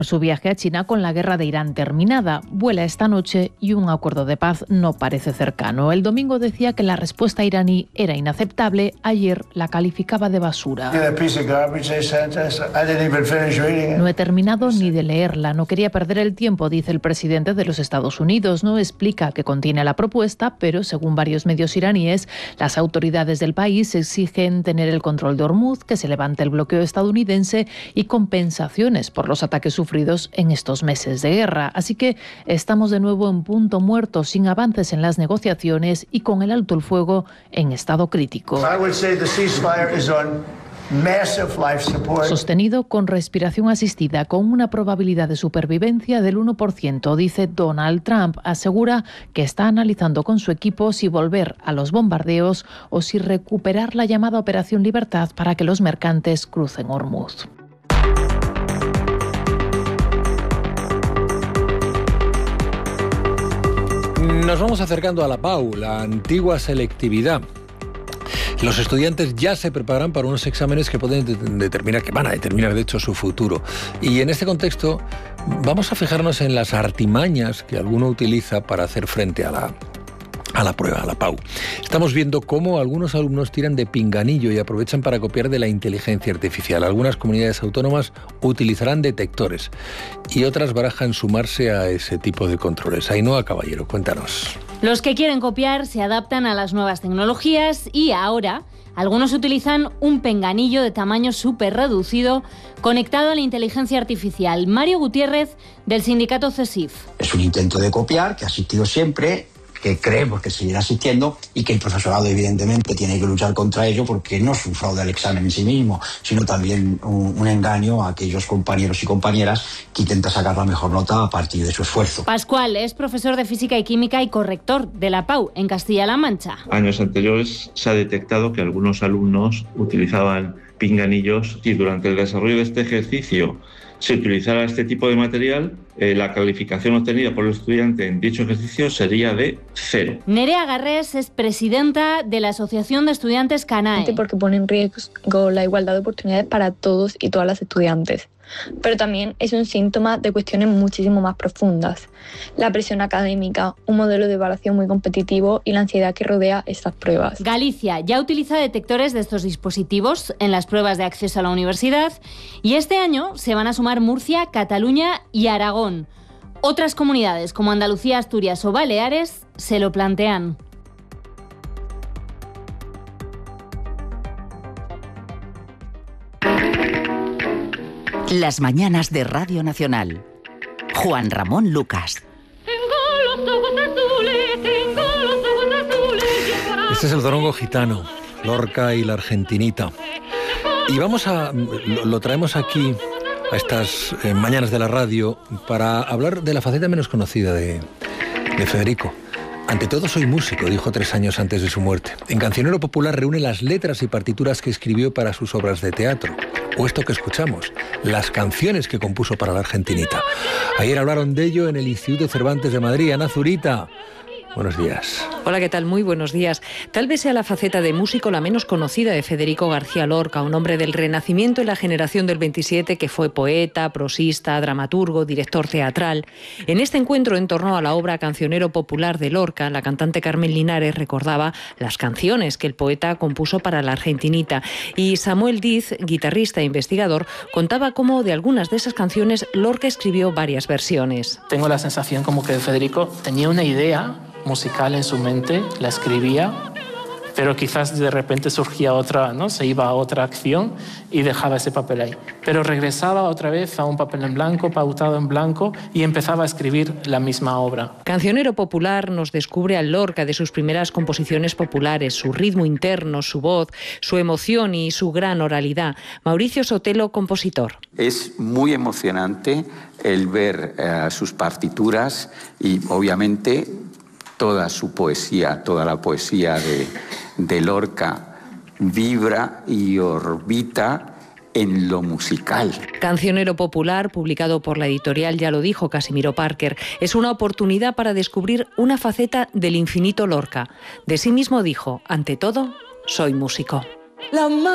Su viaje a China con la guerra de Irán terminada. Vuela esta noche y un acuerdo de paz no parece cercano. El domingo decía que la respuesta iraní era inaceptable. Ayer la calificaba de basura. No he terminado ni de leerla. No quería perder el tiempo, dice el presidente de los Estados Unidos. No explica qué contiene la propuesta, pero según varios medios iraníes, las autoridades del país exigen tener el control de Hormuz, que se levante el bloqueo estadounidense y compensaciones por los ataques sufridos en estos meses de guerra. Así que estamos de nuevo en punto muerto, sin avances en las negociaciones y con el alto el fuego en estado crítico. Sostenido con respiración asistida, con una probabilidad de supervivencia del 1%, dice Donald Trump. Asegura que está analizando con su equipo si volver a los bombardeos o si recuperar la llamada Operación Libertad para que los mercantes crucen Hormuz. Nos vamos acercando a la PAU, la antigua selectividad. Los estudiantes ya se preparan para unos exámenes que pueden determinar, que van a determinar de hecho su futuro. Y en este contexto vamos a fijarnos en las artimañas que alguno utiliza para hacer frente a la prueba, a la PAU. Estamos viendo cómo algunos alumnos tiran de pinganillo y aprovechan para copiar de la inteligencia artificial. Algunas comunidades autónomas utilizarán detectores y otras barajan sumarse a ese tipo de controles. Ainhoa Caballero, cuéntanos. Los que quieren copiar se adaptan a las nuevas tecnologías y ahora algunos utilizan un pinganillo de tamaño súper reducido conectado a la inteligencia artificial. Mario Gutiérrez, del sindicato CESIF. Es un intento de copiar que ha existido siempre, que creemos que seguirá existiendo y que el profesorado evidentemente tiene que luchar contra ello, porque no es un fraude al examen en sí mismo, sino también un engaño a aquellos compañeros y compañeras que intentan sacar la mejor nota a partir de su esfuerzo. Pascual es profesor de Física y Química y corrector de la PAU en Castilla-La Mancha. Años anteriores se ha detectado que algunos alumnos utilizaban pinganillos y durante el desarrollo de este ejercicio si utilizara este tipo de material, la calificación obtenida por el estudiante en dicho ejercicio sería de 0. Nerea Garrés es presidenta de la Asociación de Estudiantes CANAE. Porque pone en riesgo la igualdad de oportunidades para todos y todas las estudiantes. Pero también es un síntoma de cuestiones muchísimo más profundas. La presión académica, un modelo de evaluación muy competitivo y la ansiedad que rodea estas pruebas. Galicia ya utiliza detectores de estos dispositivos en las pruebas de acceso a la universidad y este año se van a sumar Murcia, Cataluña y Aragón. Otras comunidades como Andalucía, Asturias o Baleares se lo plantean. Las mañanas de Radio Nacional. Juan Ramón Lucas. Este es el zorongo gitano, Lorca y la Argentinita. Y lo traemos aquí a estas mañanas de la radio para hablar de la faceta menos conocida de Federico. Ante todo soy músico, dijo 3 años antes de su muerte. En Cancionero Popular reúne las letras y partituras que escribió para sus obras de teatro. O esto que escuchamos, las canciones que compuso para la Argentinita. Ayer hablaron de ello en el Instituto Cervantes de Madrid. Ana Zurita, buenos días. Hola, ¿qué tal? Muy buenos días. Tal vez sea la faceta de músico la menos conocida de Federico García Lorca, un hombre del Renacimiento y la generación del 27 que fue poeta, prosista, dramaturgo, director teatral. En este encuentro en torno a la obra Cancionero Popular de Lorca, la cantante Carmen Linares recordaba las canciones que el poeta compuso para la Argentinita y Samuel Diz, guitarrista e investigador, contaba cómo de algunas de esas canciones Lorca escribió varias versiones. Tengo la sensación como que Federico tenía una idea musical en su mente, la escribía, pero quizás de repente surgía otra, ¿no? Se iba a otra acción y dejaba ese papel ahí. Pero regresaba otra vez a un papel en blanco, pautado en blanco, y empezaba a escribir la misma obra. Cancionero Popular nos descubre al Lorca de sus primeras composiciones populares, su ritmo interno, su voz, su emoción y su gran oralidad. Mauricio Sotelo, compositor. Es muy emocionante el ver sus partituras y obviamente toda su poesía, toda la poesía de Lorca vibra y orbita en lo musical. Cancionero Popular, publicado por la editorial Ya lo dijo Casimiro Parker, es una oportunidad para descubrir una faceta del infinito Lorca. De sí mismo dijo, ante todo, soy músico.